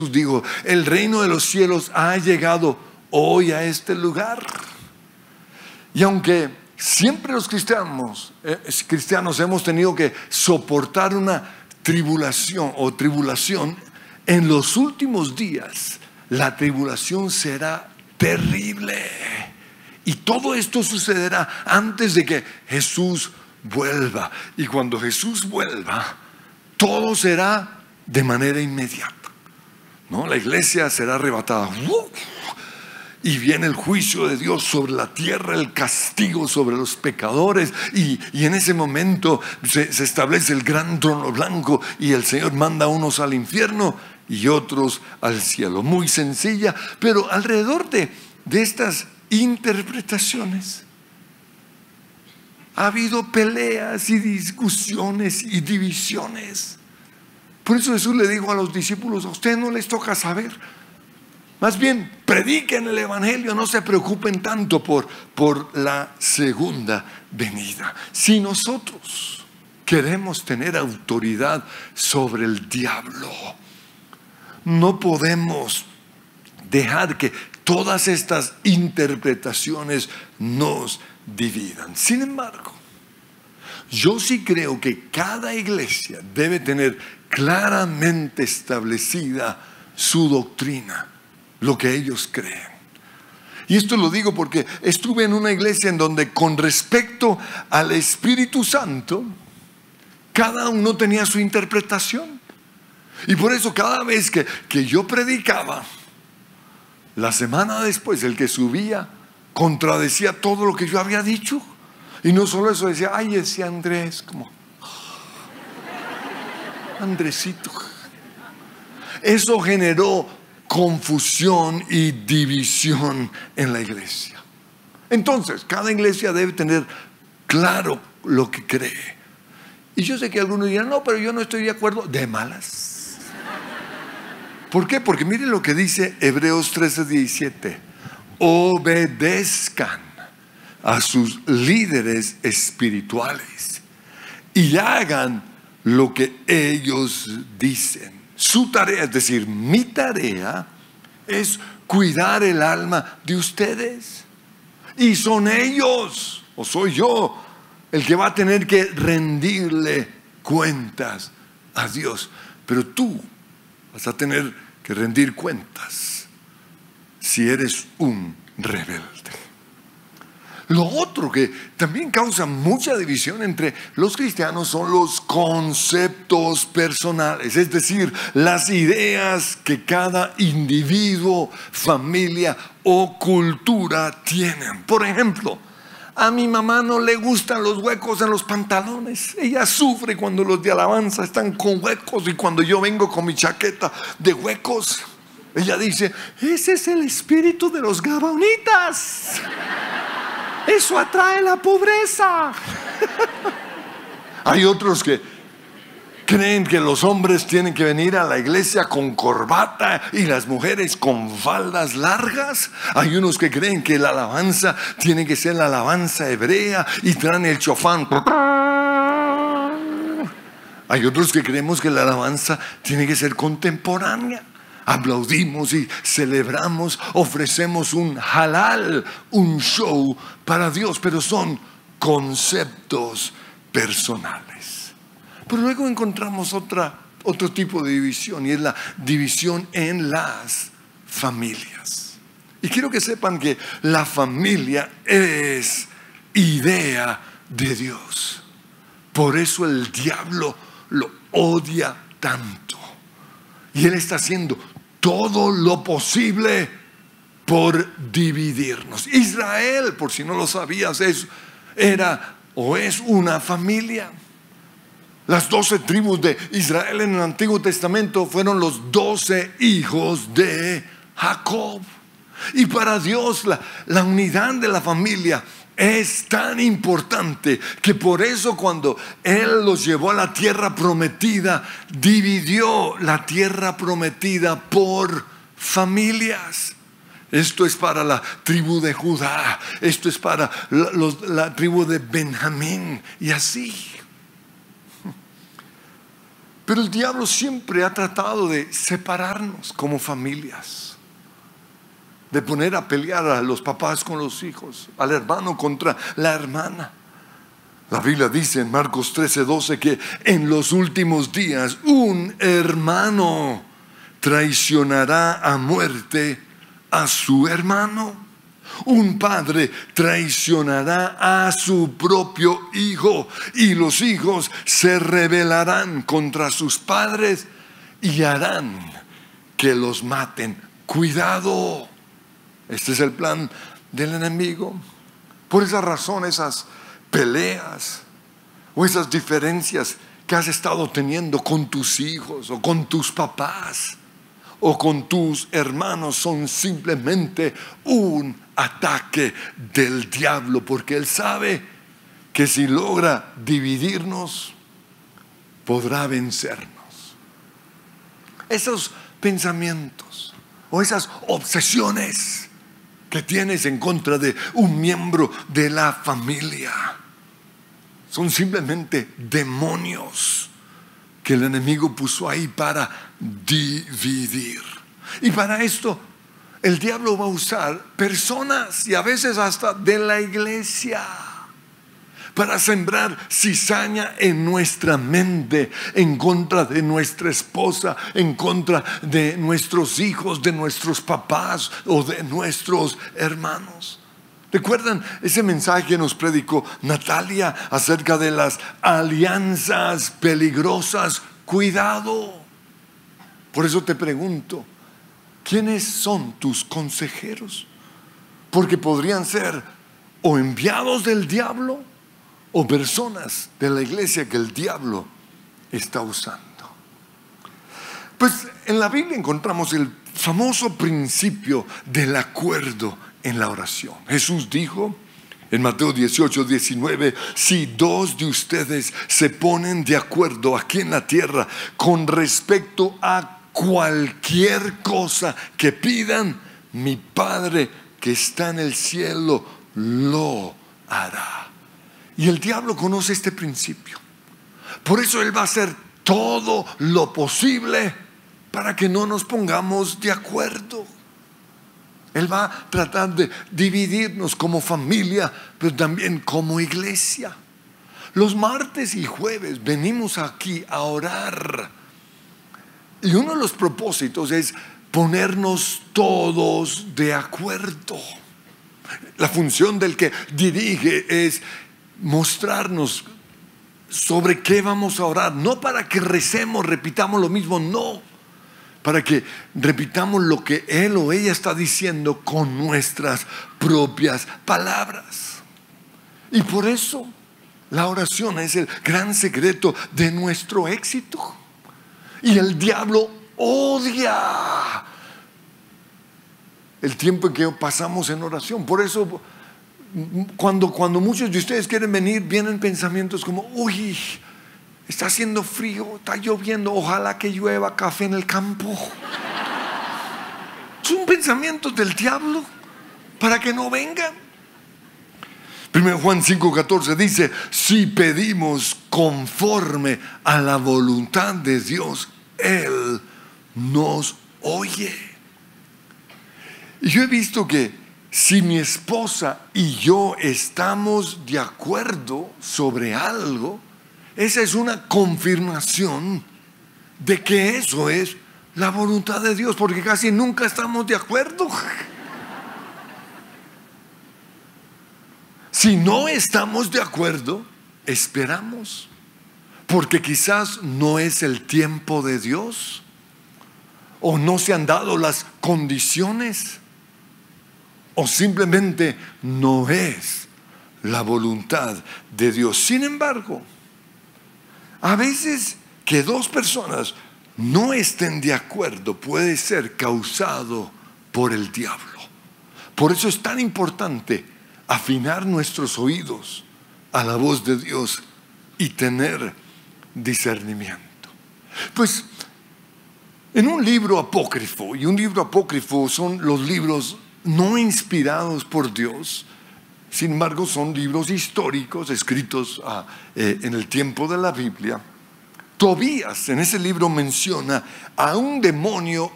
dijo: el reino de los cielos ha llegado hoy a este lugar. Y aunque siempre los cristianos hemos tenido que soportar una tribulación, en los últimos días la tribulación será terrible. Y todo esto sucederá antes de que Jesús vuelva. Y cuando Jesús vuelva, todo será de manera inmediata, ¿no? La iglesia será arrebatada. Y viene el juicio de Dios sobre la tierra, el castigo sobre los pecadores. Y en ese momento se establece el gran trono blanco y el Señor manda a unos al infierno y otros al cielo. Muy sencilla, pero alrededor de estas interpretaciones ha habido peleas y discusiones y divisiones. Por eso Jesús le dijo a los discípulos: a ustedes no les toca saber. Más bien, prediquen el evangelio, no se preocupen tanto por la segunda venida. Si nosotros queremos tener autoridad sobre el diablo, no podemos dejar que todas estas interpretaciones nos dividan. Sin embargo, yo sí creo que cada iglesia debe tener claramente establecida su doctrina, lo que ellos creen. Y esto lo digo porque estuve en una iglesia en donde, con respecto al Espíritu Santo, cada uno tenía su interpretación. Y por eso cada vez que yo predicaba, la semana después el que subía contradecía todo lo que yo había dicho. Y no solo eso, decía: ay, ese Andrés, como Andresito. Eso generó confusión y división en la iglesia. Entonces, cada iglesia debe tener claro lo que cree. Y yo sé que algunos dirán: no, pero yo no estoy de acuerdo. De malas. ¿Por qué? Porque miren lo que dice Hebreos 13:17. Obedezcan a sus líderes espirituales y hagan lo que ellos dicen. Su tarea, es decir, mi tarea, es cuidar el alma de ustedes. Y son ellos, o soy yo, el que va a tener que rendirle cuentas a Dios. Pero tú vas a tener que rendir cuentas si eres un rebelde. Lo otro que también causa mucha división entre los cristianos son los conceptos personales, es decir, las ideas que cada individuo, familia o cultura tienen. Por ejemplo, a mi mamá no le gustan los huecos en los pantalones. Ella sufre cuando los de alabanza están con huecos, y cuando yo vengo con mi chaqueta de huecos, ella dice: ese es el espíritu de los gabaonitas. Eso atrae la pobreza. Hay otros que creen que los hombres tienen que venir a la iglesia con corbata y las mujeres con faldas largas. Hay unos que creen que la alabanza tiene que ser la alabanza hebrea y traen el chofán. Hay otros que creemos que la alabanza tiene que ser contemporánea. Aplaudimos y celebramos, ofrecemos un halal, un show para Dios, pero son conceptos personales. Pero luego encontramos otro tipo de división, y es la división en las familias. Y quiero que sepan que la familia es idea de Dios. Por eso el diablo lo odia tanto. Y él está haciendo todo lo posible por dividirnos. Israel, por si no lo sabías, era o es una familia. Las 12 tribus de Israel en el Antiguo Testamento fueron los 12 hijos de Jacob. Y para Dios la unidad de la familia es tan importante que por eso, cuando Él los llevó a la tierra prometida, dividió la tierra prometida por familias. Esto es para la tribu de Judá, esto es para la tribu de Benjamín, y así. Pero el diablo siempre ha tratado de separarnos como familias, de poner a pelear a los papás con los hijos, al hermano contra la hermana. La Biblia dice en Marcos 13:12 que en los últimos días un hermano traicionará a muerte a su hermano. Un padre traicionará a su propio hijo y los hijos se rebelarán contra sus padres y harán que los maten. Cuidado, este es el plan del enemigo. Por esa razón, esas peleas o esas diferencias que has estado teniendo con tus hijos o con tus papás o con tus hermanos son simplemente un ataque del diablo, porque él sabe que si logra dividirnos, podrá vencernos. Esos pensamientos o esas obsesiones que tienes en contra de un miembro de la familia son simplemente demonios que el enemigo puso ahí para dividir. Y para esto el diablo va a usar personas y a veces hasta de la iglesia para sembrar cizaña en nuestra mente, en contra de nuestra esposa, en contra de nuestros hijos, de nuestros papás o de nuestros hermanos. ¿Recuerdan ese mensaje que nos predicó Natalia acerca de las alianzas peligrosas? Cuidado. Por eso te pregunto, ¿quiénes son tus consejeros? Porque podrían ser o enviados del diablo o personas de la iglesia que el diablo está usando. Pues en la Biblia encontramos el famoso principio del acuerdo en la oración. Jesús dijo en Mateo 18:19, si dos de ustedes se ponen de acuerdo aquí en la tierra con respecto a cualquier cosa que pidan, mi Padre que está en el cielo lo hará. Y el diablo conoce este principio. Por eso él va a hacer todo lo posible para que no nos pongamos de acuerdo. Él va a tratar de dividirnos como familia, pero también como iglesia. Los martes y jueves venimos aquí a orar. Y uno de los propósitos es ponernos todos de acuerdo. La función del que dirige es mostrarnos sobre qué vamos a orar. No para que recemos, repitamos lo mismo, no. Para que repitamos lo que él o ella está diciendo con nuestras propias palabras. Y por eso la oración es el gran secreto de nuestro éxito. Y el diablo odia el tiempo en que pasamos en oración. Por eso cuando muchos de ustedes quieren venir, vienen pensamientos como, uy, está haciendo frío, está lloviendo, ojalá que llueva café en el campo. Son pensamientos del diablo para que no vengan. 1 Juan 5:14 dice, si pedimos conforme a la voluntad de Dios, Él nos oye. Y yo he visto que si mi esposa y yo estamos de acuerdo sobre algo, esa es una confirmación de que eso es la voluntad de Dios, porque casi nunca estamos de acuerdo. Si no estamos de acuerdo, esperamos, porque quizás no es el tiempo de Dios, o no se han dado las condiciones, o simplemente no es la voluntad de Dios. Sin embargo, a veces que dos personas no estén de acuerdo puede ser causado por el diablo. Por eso es tan importante afinar nuestros oídos a la voz de Dios y tener discernimiento. Pues en un libro apócrifo, y un libro apócrifo son los libros no inspirados por Dios, sin embargo son libros históricos escritos en el tiempo de la Biblia. Tobías en ese libro menciona a un demonio